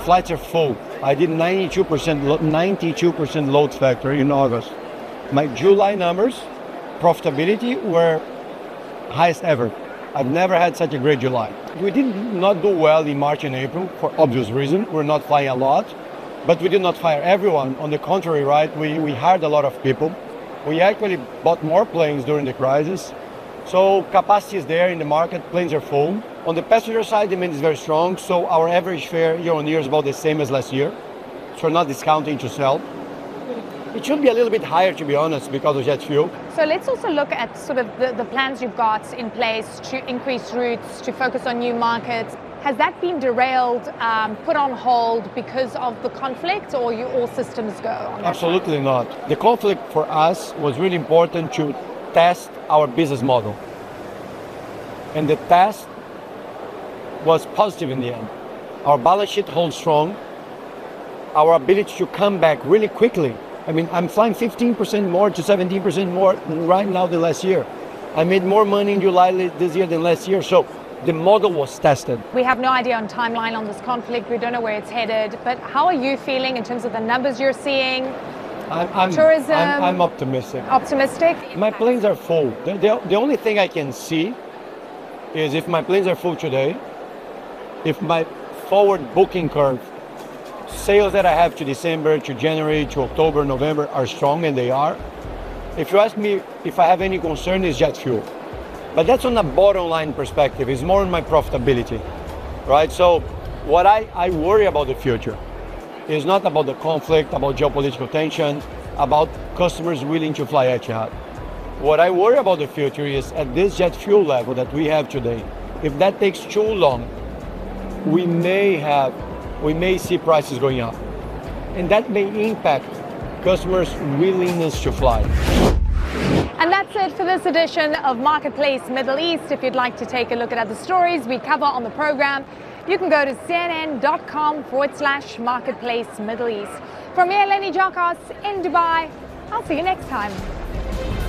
flights are full. I did 92% load factor in August. My July numbers, profitability, were highest ever. I've never had such a great July. We did not do well in March and April for obvious reason. We're not flying a lot, but we did not fire everyone. On the contrary, right? We hired a lot of people. We actually bought more planes during the crisis. So capacity is there in the market, planes are full. On the passenger side, demand is very strong, so our average fare year on year is about the same as last year. So we're not discounting to sell. It should be a little bit higher, to be honest, because of jet fuel. So let's also look at sort of the plans you've got in place to increase routes, to focus on new markets. Has that been derailed, put on hold because of the conflict, or you all systems go on that Absolutely not. The conflict for us was really important to test our business model. And the test was positive in the end. Our balance sheet holds strong. Our ability to come back really quickly. I mean, I'm flying 15% more to 17% more right now than last year. I made more money in July this year than last year. So the model was tested. We have no idea on timeline on this conflict. We don't know where it's headed. But how are you feeling in terms of the numbers you're seeing? Tourism? I'm optimistic. Optimistic? My planes are full. The only thing I can see is if my planes are full today, if my forward booking curve, sales that I have to December, to January, to October, November are strong, and they are. If you ask me if I have any concern, it's jet fuel. But that's on a bottom line perspective. It's more on my profitability, right? So what I worry about the future is not about the conflict, about geopolitical tension, about customers willing to fly Etihad. What I worry about the future is at this jet fuel level that we have today, if that takes too long, we may see prices going up. And that may impact customers' willingness to fly. And that's it for this edition of Marketplace Middle East. If you'd like to take a look at other stories we cover on the program, you can go to cnn.com/Marketplace Middle East. From me, Eleni Giokos in Dubai, I'll see you next time.